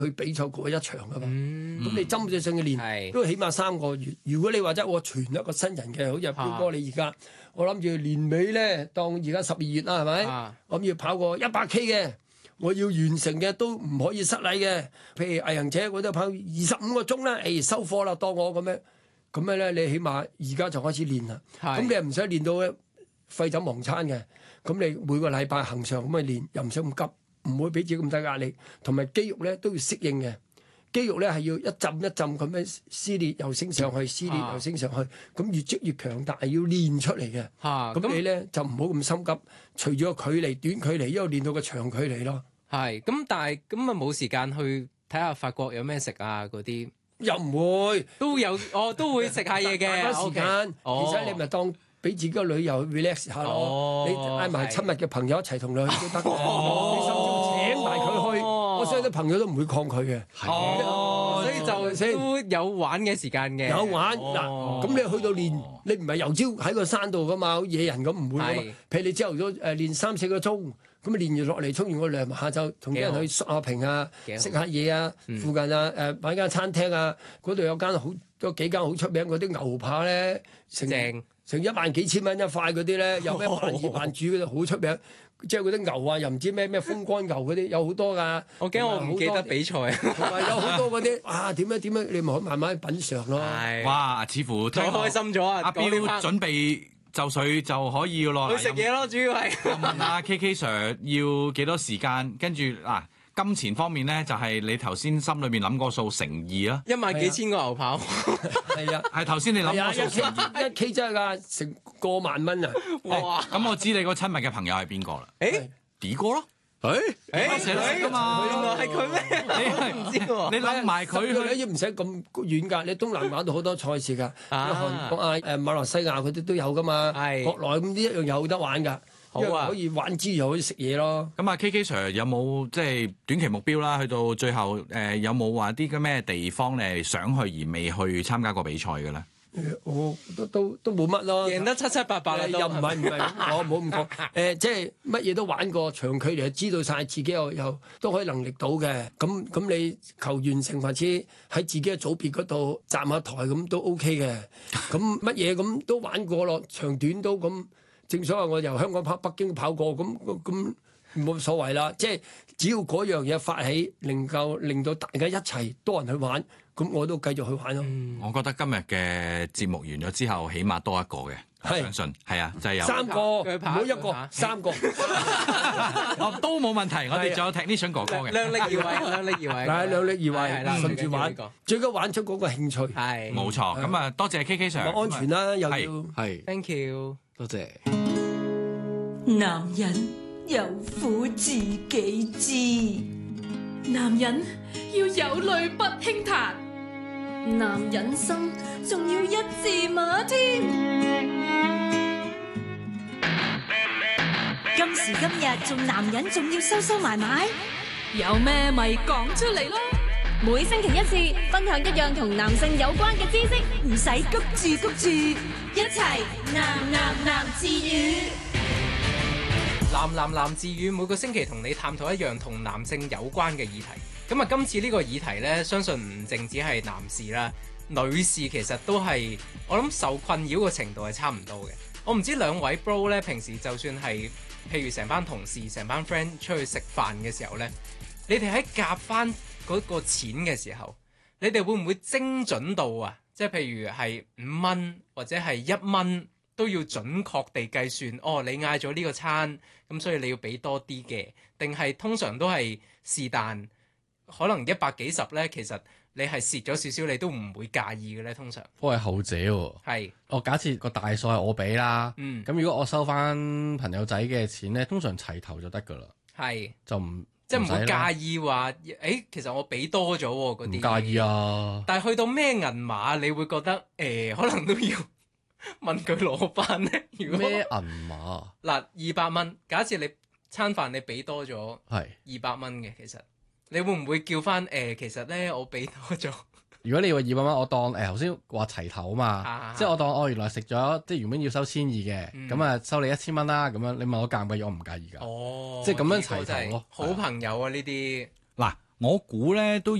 去比賽過一場噶嘛。咁你針對性嘅練都起碼3個月。如果你話我傳一個新人嘅，好似彪哥你而家，我諗住年尾咧，當而家12月啦，係咪？我諗要跑過100K 嘅。我要完成嘅都唔可以失禮嘅，譬如毅行者我都跑25個鐘啦，收貨啦，當我咁樣咧，你起碼而家就開始練啦。咁你又唔使練到廢寢忘餐嘅，咁你每個禮拜恆常咁去練，又唔使咁急，唔會俾自己咁大壓力，同埋肌肉咧都要適應嘅。肌肉咧係要一浸一浸咁樣撕裂又升上去，撕裂又升上去，咁越積越強大，要練出嚟嘅。咁你咧就唔好咁心急，除咗距離短距離，一路練到個長距離咯。 係，咁但係咁啊冇時間去睇下法國有咩食啊嗰啲， 又唔會都有，都會食下嘢嘅。 有時間，其實你咪當俾自己個旅遊 relax 下咯。你嗌埋親密嘅朋友一齊同你去都得嘅，你甚至乎請埋佢去，我相信啲朋友都唔會抗拒嘅。 所以就都有玩嘅時間嘅。 有玩嗱，咁你去到練，你唔係由朝喺個山度噶嘛，好野人咁唔會噶嘛。譬如你朝頭早練3-4個鐘。咁練完落嚟，沖完個涼，下晝同啲人去縮下坪啊，食下嘢啊，附近啊，買間餐廳啊，嗰度有幾間好出名嗰啲牛扒咧，成1萬幾千蚊一塊嗰啲咧，有咩12000煮嗰啲好出名，即係嗰啲牛啊，又唔知咩風乾牛嗰啲，有好多㗎。 我驚我唔記得比賽， 同埋有好多嗰啲點樣，你咪可以慢慢品嚐咯。 哇，似乎太開心咗啊！ 阿彪準備就緒就可以咯， 去食嘢咯，主要係問下 KK Sir 要幾多時間，跟住金錢方面咧，就係你頭先心裏面諗個數乘2啦 ，1萬幾千個牛跑， 係啊， 係頭先你諗個數乘2， 一 K 真係㗎，成過萬蚊啊！ 哇！ 咁我知你個親密嘅朋友係邊個啦？D 哥咯。 成日噶嘛？原來係佢咩？你唔知喎？ 你諗埋佢， 你唔使咁遠㗎。你東南亞度好多賽事㗎，韓國啊、馬來西亞佢哋都有㗎嘛。國內咁啲一樣有得玩㗎。好啊，可以玩之又可以食嘢咯。 咁KK Sir 有冇即係短期目標啦？去到最後有冇話啲咩地方你係想去而未去參加過比賽嘅咧？ 我都冇乜咯， 贏得7-7八八啦， 又唔係，我冇咁講。即係乜嘢都玩過，長距離知道晒自己又都可以能力到嘅。咁你求完成或者喺自己嘅組別嗰度站下台咁都 OK 嘅。咁乜嘢咁都玩過咯，長短都咁。正所謂我由香港跑北京跑過，咁冇所謂啦。即係只要嗰樣嘢發起，能夠令到大家一齊多人去玩。咁我都繼續去玩咯。 我覺得今日嘅節目完咗之後，起碼多一個嘅，我相信係啊，就係有 3個，唔好1個，3個。 都冇問題。我哋仲有technician哥哥嘅， 量力而為， 係量力而為，順住玩，最緊玩出嗰個興趣。 係冇錯。咁啊，多謝 KK Sir。 安全啦，又要係。 Thank you， 多謝。 男人有苦自己知，男人要有淚不輕彈，男人心仲要一字馬添。今時今日做男人仲要收埋埋，有咩咪講出嚟咯。每星期一次，分享一樣同男性有關嘅知識，唔使谷住，一齊男自語。 男自語每個星期同你探討一樣同男性有關嘅議題。咁啊，今次呢個議題呢，相信唔淨止係男士啦，女士其實都係，我諗受困擾嘅程度係差唔多嘅。我唔知兩位 bro 呢，平時就算係譬如成班同事、成班 friend 出去食飯嘅時候呢，你哋喺夾翻嗰個錢嘅時候，你哋會唔會精準到啊？即係譬如係5蚊或者係1蚊。都要準確地計算，你嗌咗呢個餐，咁所以你要俾多啲嘅，定係通常都係是但，可能100幾十呢，其實你係蝕咗少少，你都唔會介意嘅呢。通常我係後者喎， 係我假設個大數係我俾啦，咁如果我收翻朋友仔嘅錢呢，通常齊頭就得噶啦， 係就唔即係唔會介意話，其實我俾多咗嗰啲， 唔介意啊。 但係去到咩銀碼，你會覺得可能都要問佢攞翻咧？如果咩銀碼？ 嗱，200蚊，假設你餐飯你俾多咗係 200蚊嘅，其實你會唔會叫翻其實咧我俾多咗？ 如果你話200蚊，我當頭先話齊頭啊嘛，即係我當原來食咗即係原本要收1200嘅，咁啊收你1000蚊啦，咁樣你問我介唔介意？我唔介意㗎。 哦， 即係咁樣齊頭咯。 好朋友啊呢啲。 嗱， 我估咧都